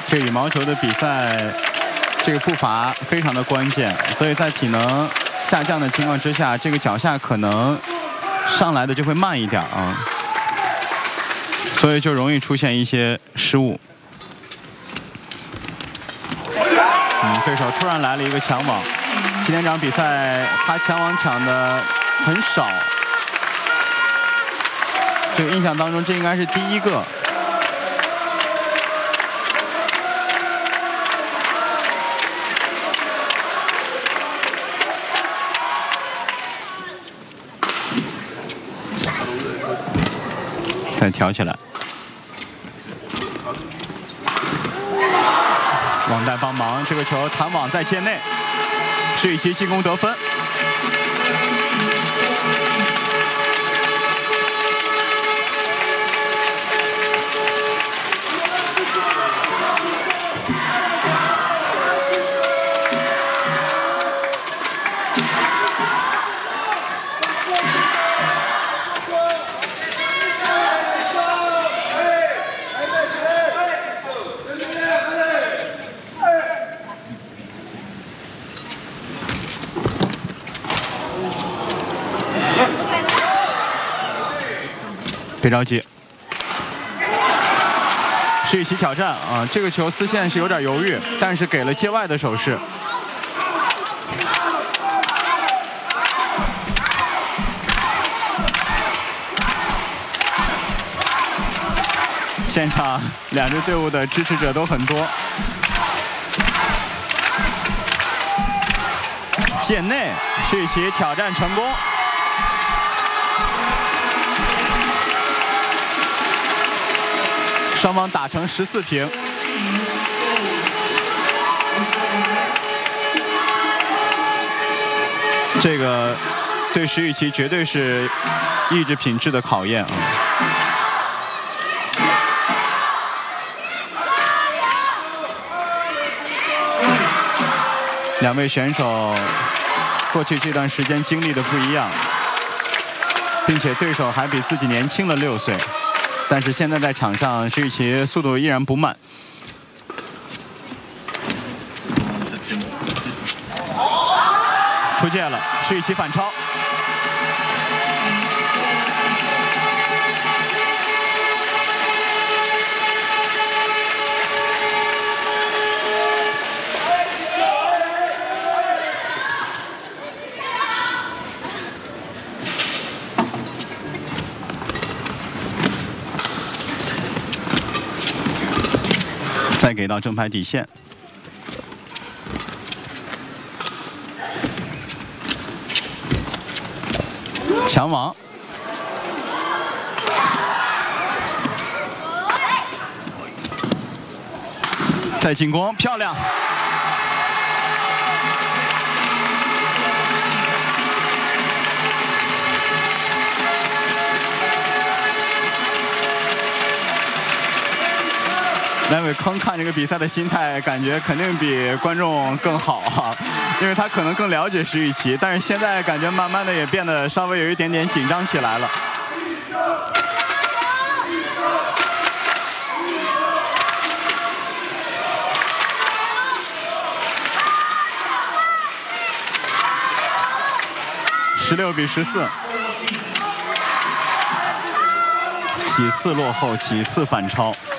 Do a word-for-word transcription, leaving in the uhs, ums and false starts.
这个羽毛球的比赛，这个步伐非常的关键，所以在体能下降的情况之下，这个脚下可能上来的就会慢一点啊，所以就容易出现一些失误。嗯，对手突然来了一个抢网，今天这场比赛他抢网抢的很少，这个印象当中这应该是第一个。 再挑起来，网带帮忙，这个球弹网在界内，施雨琦进攻得分。别着急，施雨琦挑战啊！这个球丝线是有点犹豫，但是给了界外的手势。现场两支队伍的支持者都很多。界内，施雨琦挑战成功。 双方打成十四平，这个对施雨琦绝对是意志品质的考验啊！两位选手过去这段时间经历的不一样，并且对手还比自己年轻了六岁。 但是现在在场上，施雨琦速度依然不慢。出界了，施雨琦反超。再给到正拍底线，抢网，再进攻，漂亮！赖伟坑看这个比赛的心态，感觉肯定比观众更好哈，因为他可能更了解施雨琦，但是现在感觉慢慢的也变得稍微有一点点紧张起来了。十六比十四，几次落后，几次反超。